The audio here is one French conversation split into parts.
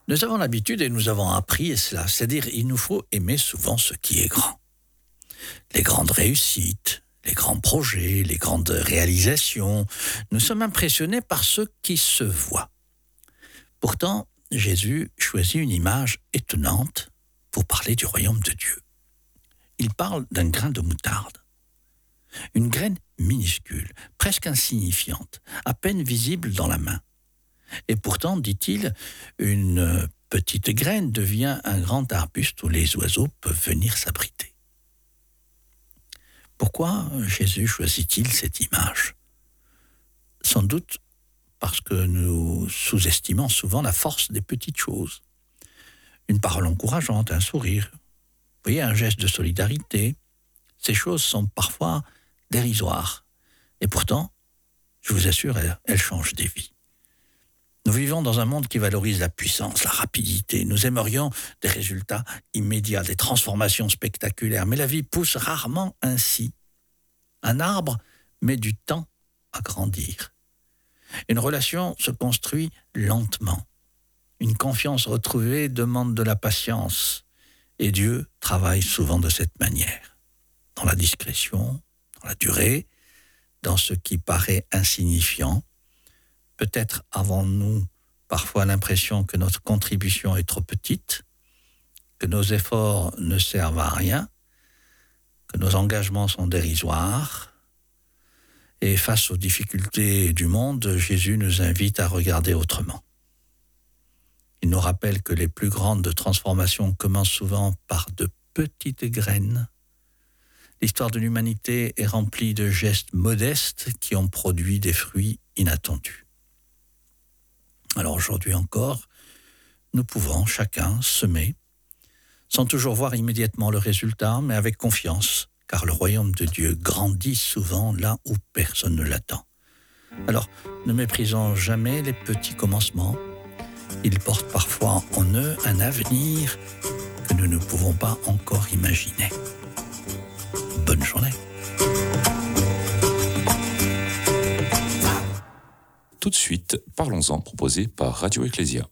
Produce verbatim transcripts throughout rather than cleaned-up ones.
Nous avons l'habitude et nous avons appris cela, c'est-à-dire il nous faut aimer souvent ce qui est grand. Les grandes réussites, les grands projets, les grandes réalisations, nous sommes impressionnés par ce qui se voit. Pourtant, Jésus choisit une image étonnante pour parler du royaume de Dieu. Il parle d'un grain de moutarde. Une graine minuscule, presque insignifiante, à peine visible dans la main. Et pourtant, dit-il, une petite graine devient un grand arbuste où les oiseaux peuvent venir s'abriter. Pourquoi Jésus choisit-il cette image ? Sans doute parce que nous sous-estimons souvent la force des petites choses. Une parole encourageante, un sourire, vous voyez, un geste de solidarité. Ces choses sont parfois dérisoires. Et pourtant, je vous assure, elles, elles changent des vies. Nous vivons dans un monde qui valorise la puissance, la rapidité. Nous aimerions des résultats immédiats, des transformations spectaculaires. Mais la vie pousse rarement ainsi. Un arbre met du temps à grandir. Une relation se construit lentement. Une confiance retrouvée demande de la patience. Et Dieu travaille souvent de cette manière. Dans la discrétion, dans la durée, dans ce qui paraît insignifiant. Peut-être avons-nous parfois l'impression que notre contribution est trop petite, que nos efforts ne servent à rien, que nos engagements sont dérisoires. Et face aux difficultés du monde, Jésus nous invite à regarder autrement. Il nous rappelle que les plus grandes transformations commencent souvent par de petites graines. L'histoire de l'humanité est remplie de gestes modestes qui ont produit des fruits inattendus. Alors aujourd'hui encore, nous pouvons chacun semer, sans toujours voir immédiatement le résultat, mais avec confiance, car le royaume de Dieu grandit souvent là où personne ne l'attend. Alors, ne méprisons jamais les petits commencements. Ils portent parfois en eux un avenir que nous ne pouvons pas encore imaginer. Bonne journée. Tout de suite, parlons-en, proposé par Radio Ecclésia.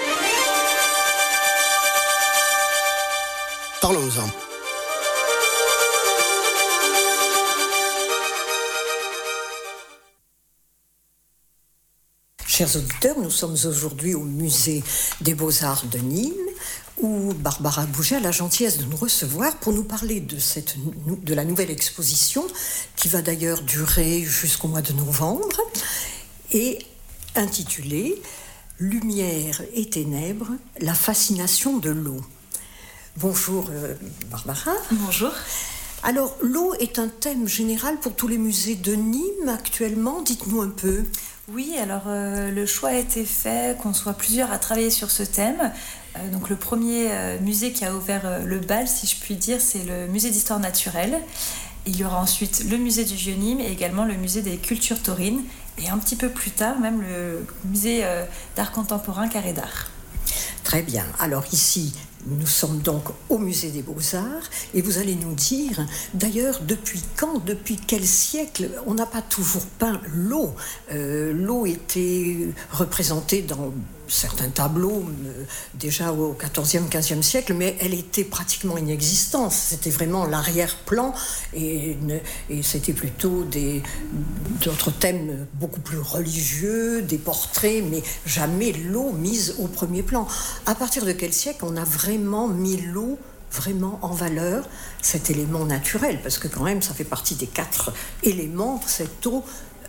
Parlons-en. Chers auditeurs, nous sommes aujourd'hui au musée des Beaux-Arts de Nîmes, où Barbara Bouget a la gentillesse de nous recevoir pour nous parler de, cette, de la nouvelle exposition, qui va d'ailleurs durer jusqu'au mois de novembre, et intitulée « Lumière et ténèbres, la fascination de l'eau ». Bonjour euh, Barbara. Bonjour. Alors, l'eau est un thème général pour tous les musées de Nîmes actuellement. Dites-nous un peu. Oui, alors euh, le choix a été fait qu'on soit plusieurs à travailler sur ce thème. Euh, donc le premier euh, musée qui a ouvert euh, le bal, si je puis dire, c'est le musée d'histoire naturelle. Il y aura ensuite le musée du Vieux-Nîmes et également le musée des cultures taurines. Et un petit peu plus tard, même le musée euh, d'art contemporain Carré d'Art. Très bien. Alors ici, nous sommes donc au musée des Beaux-Arts et vous allez nous dire, d'ailleurs, depuis quand, depuis quel siècle, on n'a pas toujours peint l'eau. Euh, l'eau était représentée dans certains tableaux euh, déjà au quatorzième, quinzième siècle, mais elle était pratiquement inexistante. C'était vraiment l'arrière-plan et, et c'était plutôt des, d'autres thèmes beaucoup plus religieux, des portraits, mais jamais l'eau mise au premier plan. À partir de quel siècle on a vraiment mis l'eau vraiment en valeur, cet élément naturel, parce que quand même ça fait partie des quatre éléments, cette eau.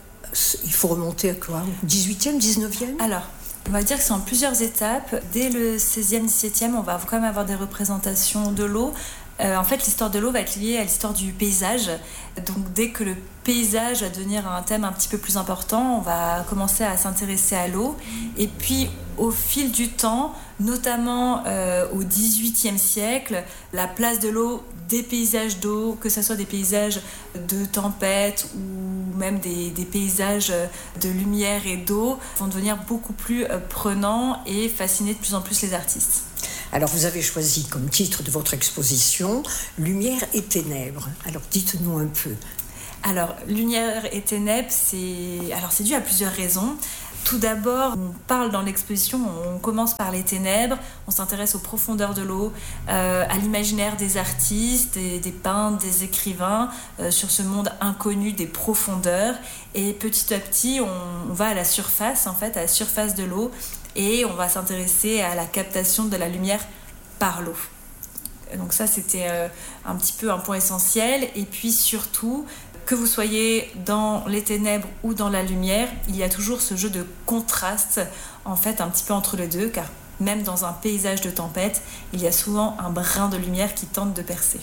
Il faut remonter à quoi ? dix-huitième, dix-neuvième ? Alors, on va dire que c'est en plusieurs étapes. Dès le seizième, dix-septième, on va quand même avoir des représentations de l'eau. Euh, en fait, l'histoire de l'eau va être liée à l'histoire du paysage. Donc, dès que le paysage va devenir un thème un petit peu plus important, on va commencer à s'intéresser à l'eau. Et puis, au fil du temps, notamment euh, au dix-huitième siècle, la place de l'eau, des paysages d'eau, que ce soit des paysages de tempête ou même des, des paysages de lumière et d'eau, vont devenir beaucoup plus euh, prenants et fasciner de plus en plus les artistes. Alors, vous avez choisi comme titre de votre exposition « Lumière et ténèbres ». Alors, dites-nous un peu. Alors, lumière et ténèbres, c'est, alors, c'est dû à plusieurs raisons. Tout d'abord, on parle dans l'exposition, on commence par les ténèbres, on s'intéresse aux profondeurs de l'eau, euh, à l'imaginaire des artistes, des, des peintres, des écrivains, euh, sur ce monde inconnu des profondeurs. Et petit à petit, on, on va à la surface, en fait, à la surface de l'eau, et on va s'intéresser à la captation de la lumière par l'eau. Donc ça, c'était euh, un petit peu un point essentiel. Et puis surtout, que vous soyez dans les ténèbres ou dans la lumière, il y a toujours ce jeu de contraste, en fait, un petit peu entre les deux, car même dans un paysage de tempête, il y a souvent un brin de lumière qui tente de percer.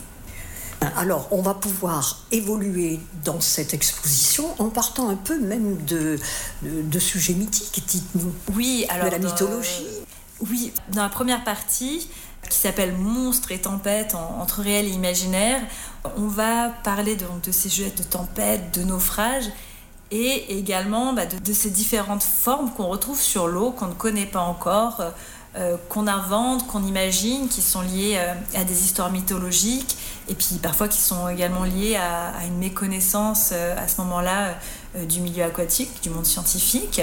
Alors, on va pouvoir évoluer dans cette exposition en partant un peu même de, de, de sujets mythiques, dites-nous. Oui, alors... De la dans, mythologie. Oui, dans la première partie, qui s'appelle Monstres et tempêtes en, entre réel et imaginaire, on va parler donc de ces jeux de tempête, de naufrage, et également bah, de, de ces différentes formes qu'on retrouve sur l'eau, qu'on ne connaît pas encore, euh, qu'on invente, qu'on imagine, qui sont liées euh, à des histoires mythologiques, et puis parfois qui sont également liées à, à une méconnaissance euh, à ce moment-là euh, du milieu aquatique, du monde scientifique.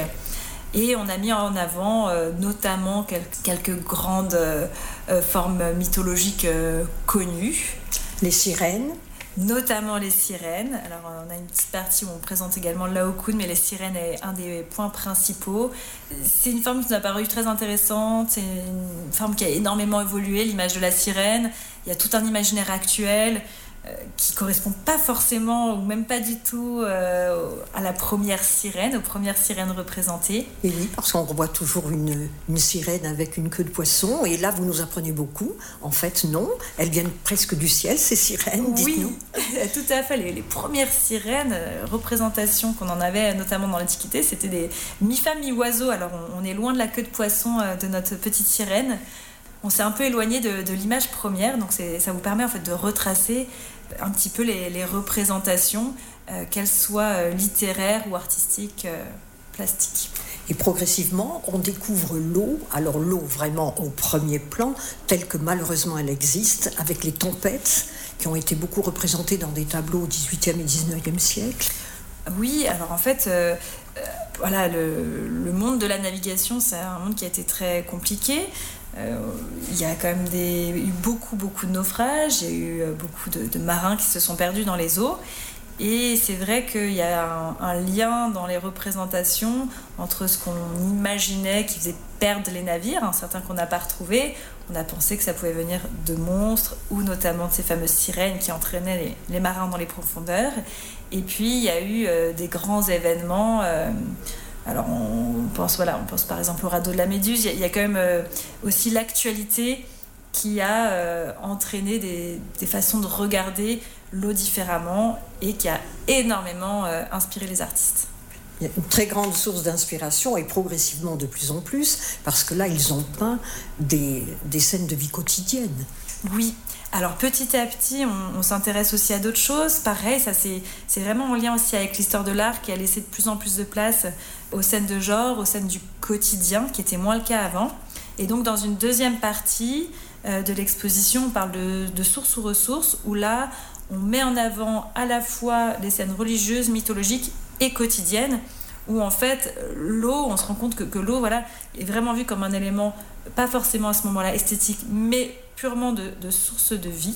Et on a mis en avant euh, notamment quelques, quelques grandes euh, formes mythologiques euh, connues. Les sirènes. Notamment les sirènes. Alors on a une petite partie où on présente également Laocoon, mais les sirènes est un des points principaux. C'est une forme qui nous a paru très intéressante, c'est une forme qui a énormément évolué, l'image de la sirène. Il y a tout un imaginaire actuel euh, qui ne correspond pas forcément, ou même pas du tout, euh, à la première sirène, aux premières sirènes représentées. Et oui, parce qu'on revoit toujours une, une sirène avec une queue de poisson, et là vous nous apprenez beaucoup. En fait, non, elles viennent presque du ciel, ces sirènes, dites-nous. Oui, tout à fait. Les, les premières sirènes, euh, représentations qu'on en avait notamment dans l'Antiquité, c'était des mi-femmes, mi-oiseaux. Alors on, on est loin de la queue de poisson euh, de notre petite sirène. On s'est un peu éloigné de, de l'image première, donc c'est, ça vous permet en fait de retracer un petit peu les, les représentations, euh, qu'elles soient euh, littéraires ou artistiques, euh, plastiques. Et progressivement, on découvre l'eau, alors l'eau vraiment au premier plan, telle que malheureusement elle existe, avec les tempêtes qui ont été beaucoup représentées dans des tableaux au dix-huitième et dix-neuvième siècle. Oui, alors en fait, euh, euh, voilà, le, le monde de la navigation, c'est un monde qui a été très compliqué. Euh, il y a quand même des, eu beaucoup, beaucoup de naufrages, il y a eu euh, beaucoup de, de marins qui se sont perdus dans les eaux. Et c'est vrai qu'il y a un, un lien dans les représentations entre ce qu'on imaginait qui faisait perdre les navires, hein, certains qu'on n'a pas retrouvés. On a pensé que ça pouvait venir de monstres ou notamment de ces fameuses sirènes qui entraînaient les, les marins dans les profondeurs. Et puis il y a eu euh, des grands événements. Euh, alors on pense, voilà, on pense par exemple au radeau de la Méduse. Il y a, il y a quand même euh, aussi l'actualité qui a euh, entraîné des, des façons de regarder l'eau différemment et qui a énormément euh, inspiré les artistes. Il y a une très grande source d'inspiration et progressivement de plus en plus, parce que là, ils ont peint des, des scènes de vie quotidienne. Oui, alors petit à petit, on, on s'intéresse aussi à d'autres choses. Pareil, ça c'est, c'est vraiment en lien aussi avec l'histoire de l'art qui a laissé de plus en plus de place aux scènes de genre, aux scènes du quotidien, qui était moins le cas avant. Et donc dans une deuxième partie euh, de l'exposition, on parle de, de source ou ressources, où là, on met en avant à la fois les scènes religieuses, mythologiques et quotidiennes, où en fait l'eau, on se rend compte que, que l'eau voilà, est vraiment vue comme un élément, pas forcément à ce moment-là esthétique, mais purement de, de source de vie,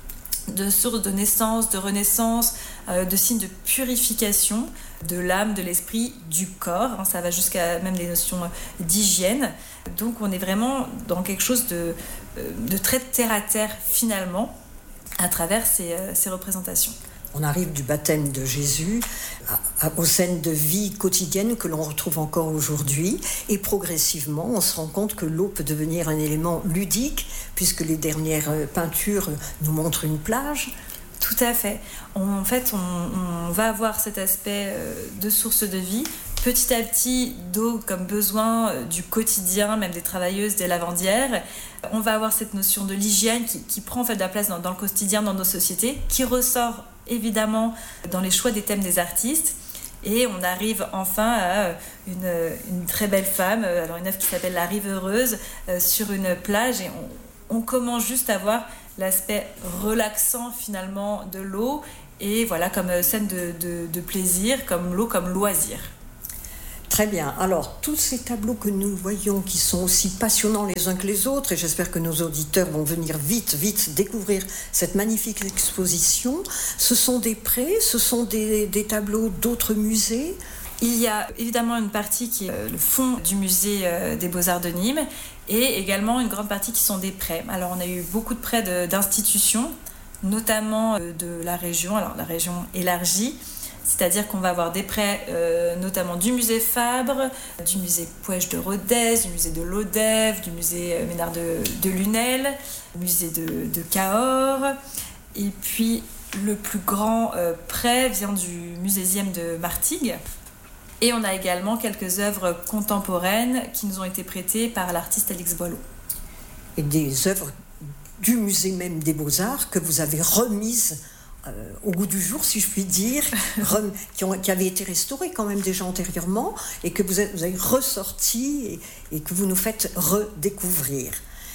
de source de naissance, de renaissance, euh, de signe de purification de l'âme, de l'esprit, du corps. Hein, ça va jusqu'à même des notions d'hygiène. Donc on est vraiment dans quelque chose de, de très terre-à-terre finalement, à travers ces, euh, ces représentations. On arrive du baptême de Jésus à, à, aux scènes de vie quotidienne que l'on retrouve encore aujourd'hui. Et progressivement, on se rend compte que l'eau peut devenir un élément ludique, puisque les dernières peintures nous montrent une plage. Tout à fait. On, en fait, on, on va avoir cet aspect euh, de source de vie. Petit à petit, d'eau comme besoin euh, du quotidien, même des travailleuses, des lavandières. On va avoir cette notion de l'hygiène qui, qui prend en fait de la place dans, dans le quotidien, dans nos sociétés, qui ressort évidemment dans les choix des thèmes des artistes. Et on arrive enfin à une, une très belle femme, alors une œuvre qui s'appelle La Rive Heureuse, euh, sur une plage. Et on, on commence juste à voir l'aspect relaxant finalement de l'eau, et voilà, comme scène de, de, de plaisir, comme l'eau comme loisir. Très bien. Alors, tous ces tableaux que nous voyons qui sont aussi passionnants les uns que les autres, et j'espère que nos auditeurs vont venir vite, vite découvrir cette magnifique exposition, ce sont des prêts, ce sont des, des tableaux d'autres musées. Il y a évidemment une partie qui est le fond du musée des Beaux-Arts de Nîmes et également une grande partie qui sont des prêts. Alors, on a eu beaucoup de prêts de, d'institutions, notamment de la région, alors la région élargie. C'est-à-dire qu'on va avoir des prêts euh, notamment du musée Fabre, du musée Puech de Rodez, du musée de l'Odève, du musée Ménard de, de Lunel, du musée de, de Cahors. Et puis le plus grand euh, prêt vient du musésium de Martigues. Et on a également quelques œuvres contemporaines qui nous ont été prêtées par l'artiste Alix Boileau. Et des œuvres du musée même des Beaux-Arts que vous avez remises Euh, au goût du jour, si je puis dire, rem, qui, ont, qui avaient été restaurés quand même déjà antérieurement et que vous, êtes, vous avez ressorti et, et que vous nous faites redécouvrir.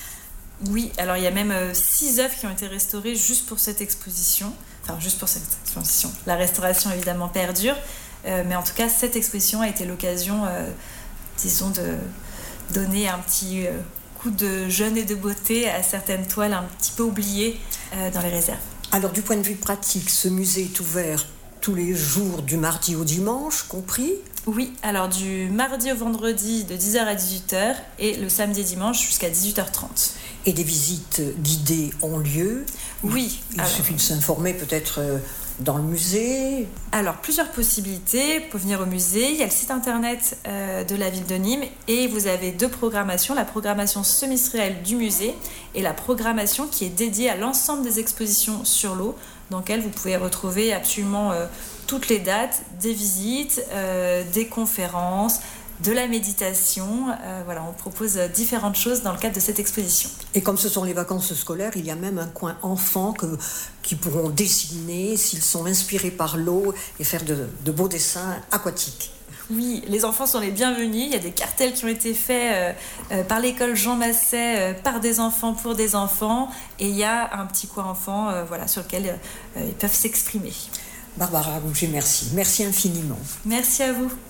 Oui, alors il y a même euh, six œuvres qui ont été restaurées juste pour cette exposition. Enfin, juste pour cette exposition. La restauration, évidemment, perdure. Euh, mais en tout cas, cette exposition a été l'occasion, euh, disons, de donner un petit euh, coup de jeune et de beauté à certaines toiles un petit peu oubliées euh, dans les réserves. Alors, du point de vue pratique, ce musée est ouvert tous les jours du mardi au dimanche, compris ? Oui, alors du mardi au vendredi de dix heures à dix-huit heures et le samedi et dimanche jusqu'à dix-huit heures trente. Et des visites guidées ont lieu ? Oui. Il alors... suffit de s'informer peut-être dans le musée ? Alors, plusieurs possibilités pour venir au musée. Il y a le site internet euh, de la ville de Nîmes et vous avez deux programmations. La programmation semestrielle du musée et la programmation qui est dédiée à l'ensemble des expositions sur l'eau, dans laquelle vous pouvez retrouver absolument euh, toutes les dates, des visites, euh, des conférences, de la méditation. Euh, voilà, on propose différentes choses dans le cadre de cette exposition. Et comme ce sont les vacances scolaires, il y a même un coin enfant que, qui pourront dessiner s'ils sont inspirés par l'eau et faire de, de beaux dessins aquatiques. Oui, les enfants sont les bienvenus. Il y a des cartels qui ont été faits euh, euh, par l'école Jean Masset, euh, par des enfants pour des enfants. Et il y a un petit coin enfant euh, voilà, sur lequel euh, ils peuvent s'exprimer. Barbara Gouget, merci. Merci infiniment. Merci à vous.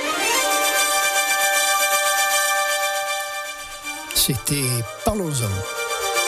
C'était Parlons-en.